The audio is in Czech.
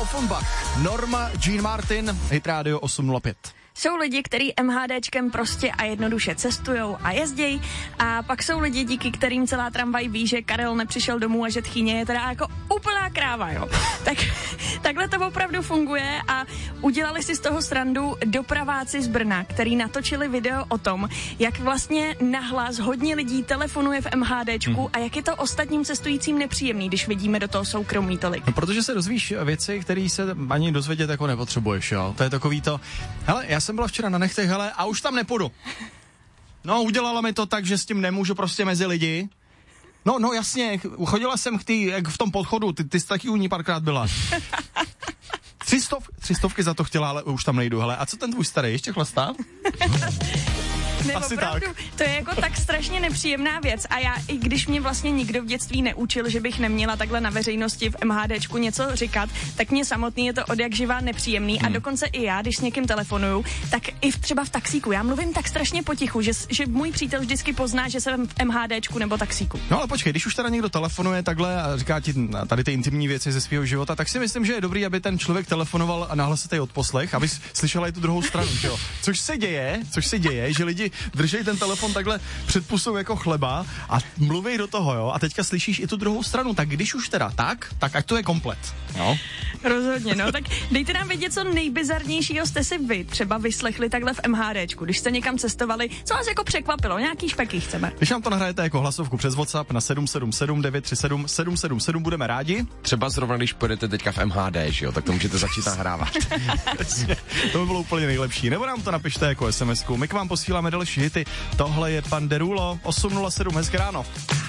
Offenbach, Norma Jean Martin, Hit Radio 805. Jsou lidi, kteří MHDčkem prostě a jednoduše cestujou a jezdějí, a pak jsou lidi, díky kterým celá tramvaj ví, že Karel nepřišel domů a že tchýně je teda jako úplná kráva, jo. Takhle to opravdu funguje a udělali si z toho srandu dopraváci z Brna, který natočili video o tom, jak vlastně nahlas hodně lidí telefonuje v MHDčku a jak je to ostatním cestujícím nepříjemný, když vidíme do toho soukromí tolik. No, protože se dozvíš věci, které se ani dozvědět jako nepotřebuješ, jo. To je takový to, hele, já jsem byla včera na nechtech, hele, a už tam nepůjdu. No, udělala mi to tak, že s tím nemůžu prostě mezi lidi. No jasně, chodila jsem jak v tom podchodu, ty jsi taky u ní párkrát byla. 300 za to chtěla, ale už tam nejdu, hele. A co ten tvůj starý, ještě chlastá? Ne, asi opravdu, tak. To je jako tak strašně nepříjemná věc a já, i když mě vlastně nikdo v dětství neučil, že bych neměla takhle na veřejnosti v MHDčku něco říkat, tak mě samotný je to odjakživa nepříjemný a dokonce i já, když s někým telefonuju, tak i třeba v taxíku. Já mluvím tak strašně potichu, že můj přítel vždycky pozná, že jsem v MHDčku nebo taxíku. No ale počkej, když už teda někdo telefonuje takhle a říká ti tady ty intimní věci ze svého života, tak si myslím, že je dobrý, aby ten člověk telefonoval a nahlasitej odposlech, aby slyšela i tu druhou stranu, jo. Což se děje, že lidi držej ten telefon takhle před pusou jako chleba a mluví do toho, jo, a teďka slyšíš i tu druhou stranu, tak když už teda tak ať to je komplet, jo. Rozhodně, no, tak dejte nám vědět, co nejbizarnějšího jste si vy třeba vyslechli takhle v MHDčku, když jste někam cestovali, co vás jako překvapilo, nějaký špeky chceme. Když nám to nahrajete jako hlasovku přes WhatsApp na 777 937 777, budeme rádi. Třeba zrovna, když půjdete teďka v MHD, že jo, tak to můžete začít nahrávat. To by bylo úplně nejlepší, nebo nám to napište jako SMS-ku, my k vám posíláme další hity. Tohle je Pan Derulo, 807, hezké ráno.